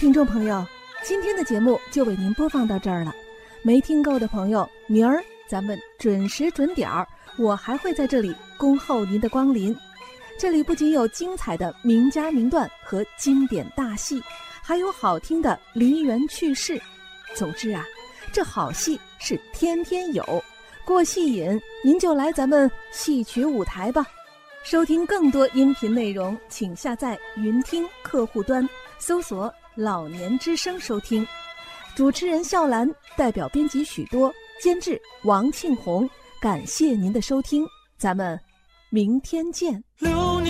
听众朋友，今天的节目就为您播放到这儿了。没听够的朋友，明儿咱们准时准点儿，我还会在这里恭候您的光临。这里不仅有精彩的名家名段和经典大戏，还有好听的梨园趣事。总之啊，这好戏是天天有，过戏瘾您就来咱们戏曲舞台吧。收听更多音频内容，请下载云听客户端，搜索老年之声收听。主持人笑兰，代表编辑许多，监制王庆红，感谢您的收听，咱们明天见。